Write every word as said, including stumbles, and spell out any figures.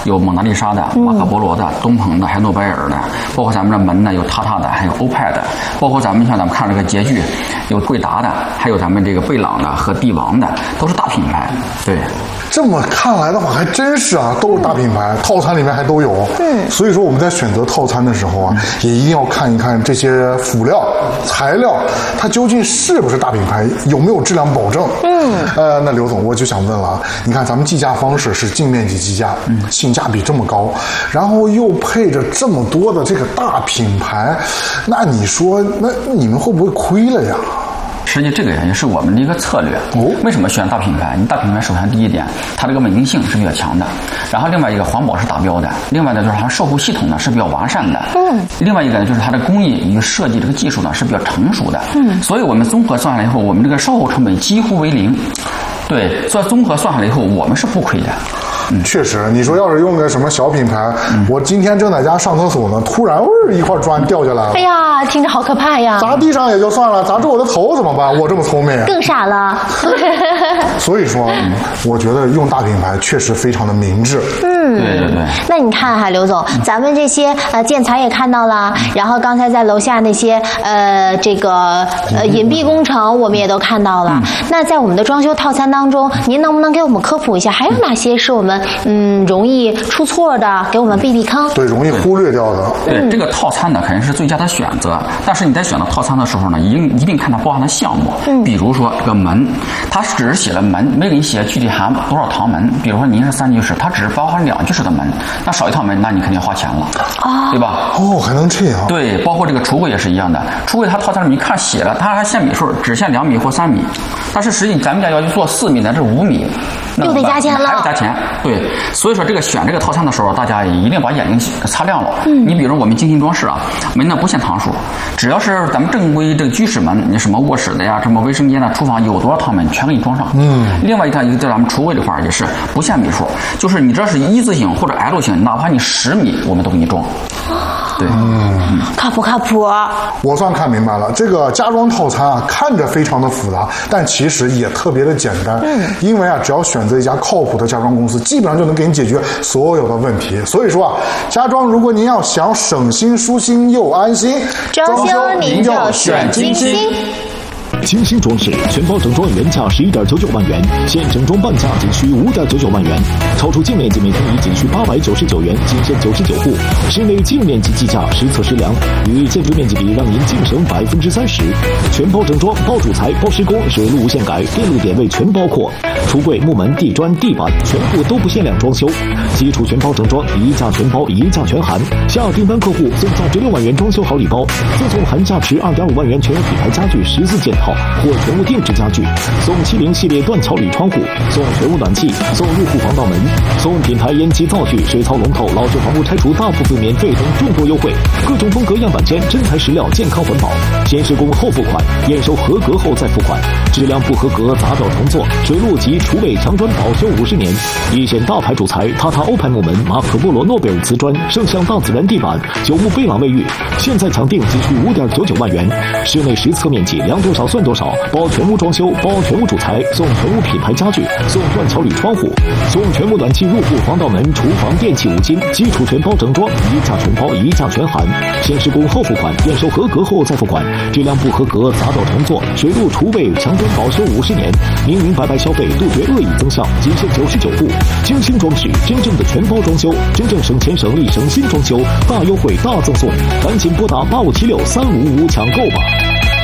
有蒙娜丽莎的、马可波罗的、东鹏的，还有诺贝尔的，包括咱们这门呢有塔塔的，还有欧派的，包括咱们像咱们看这个捷具，有贵达的，还有咱们这个贝朗的和帝王的，都是大品牌。对， 这么看来的话，还真是啊，都是大品牌，套餐里面还都有。嗯，所以说我们在选择套餐的时候啊，也一定要看一看这些辅料、材料，它究竟是不是大品牌，有没有质量保证。嗯，呃，那刘总，我就想问了，你看咱们计价方式是净面积计价，嗯，性价比这么高，然后又配着这么多的这个大品牌，那你说，那你们会不会亏了呀？ 实际这个也是我们的一个策略。哦，为什么选大品牌？你大品牌首先第一点，它这个稳定性是比较强的，然后另外一个环保是达标的，另外呢就是它售后系统呢是比较完善的。嗯，另外一个呢就是它的工艺与设计这个技术呢是比较成熟的。嗯，所以我们综合算下来以后，我们这个售后成本几乎为零。对，所以综合算下来以后，我们是不亏的。 嗯，确实，你说要是用个什么小品牌，嗯、我今天正在家上厕所呢，突然味儿一块砖掉下来了， 哎呀，听着好可怕呀！ 砸地上也就算了，砸住我的头怎么办？我这么聪明， 更傻了。 所以说，嗯、我觉得用大品牌确实非常的明智。 嗯， 对对对。 那你看哈，刘总，咱们这些呃建材也看到了，然后刚才在楼下那些呃这个呃隐蔽工程我们也都看到了。嗯、那在我们的装修套餐当中，您能不能给我们科普一下，还有哪些是我们嗯容易出错的，给我们避避坑？ 对，容易忽略掉的。 对，嗯、这个套餐呢肯定是最佳的选择，但是你在选择套餐的时候呢，一定一定看它包含的项目。嗯，比如说这个门，它只是写了门，没给你写具体含多少堂门。比如说您是三居室，它只是包含两居室的门，那少一套门，那你肯定要花钱了，啊、哦，对吧？ 哦，还能这样？ 对，包括这个橱柜也是一样的，橱柜它套餐里面一看写了，它还限米数，只限两米或三米，但是实际咱们家要去做四米的，这五米， 又得加钱了， 还要加钱。对，所以说这个选这个套餐的时候，大家一定把眼睛擦亮了。嗯，你比如我们精心装饰啊，门呢不限堂数，只要是咱们正规这个居室门，你什么卧室的呀，什么卫生间的、厨房有多少趟门，全给你装上。嗯，另外一个一个在咱们橱柜这块也是不限米数，就是你只要是一字形或者 L 型，哪怕你十米，我们都给你装。对， 嗯，靠谱靠谱。 我算看明白了，这个家装套餐啊，看着非常的复杂，但其实也特别的简单。嗯，因为啊，只要选择一家靠谱的家装公司，基本上就能给你解决所有的问题。所以说啊，家装如果您要想省心、舒心又安心， 装修您就选金星。 金星装饰全包整装原价十一点九九万元，现整装半价仅需五点九九万元，超出净面积每平米仅需八百九十九元，仅限九十九户。室内净面积计价实测实量，与建筑面积比让您净省百分之三十。全包整装，包主材，包施工，水路无限改，电路点位全包括。橱柜、木门、地砖、地板全部都不限量装修，基础全包整装，一价全包，一价全含。下订单客户送价值六万元装修好礼包，赠送含价值二点五万元全有品牌家具十四件套或全屋定制家具，送七零系列断桥铝窗户，送全屋暖气，送入户防盗门，送品牌烟机灶具、水槽龙头、老旧房屋拆除大部分免费等众多优惠，各种风格样板间，真材实料，健康环保，先施工后付款，验收合格后再付款，质量不合格砸掉重做，水路及厨卫墙砖保修五十年，一线大牌主材塔塔欧派木门、马可波罗诺贝尔瓷砖、圣象大自然地板、九牧贝朗卫浴，现在强订仅需五点九九万元，室内实测面积量多少算多少，包全屋装修，包全屋主材，送全屋品牌家具，送断桥铝窗户，送全屋暖气入户防盗门、厨房电器五金，基础全包整装，一价全包，一价全含，先施工后付款，验收合格后再付款，质量不合格砸掉重做，水路厨卫墙砖保修五十年，明明白白消费，杜绝恶意增项，仅限九十九户。精心装饰，真正的全包装修，真正省钱省力省心装修，大优惠大赠送，赶紧拨打八五七六三五五抢购吧。